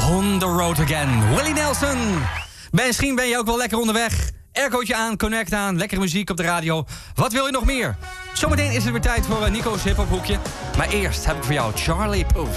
On the road again. Willie Nelson. Misschien ben je ook wel lekker onderweg. Aircootje aan, connect aan, lekkere muziek op de radio. Wat wil je nog meer? Zometeen is het weer tijd voor Nico's hiphophoekje. Maar eerst heb ik voor jou Charlie Puth.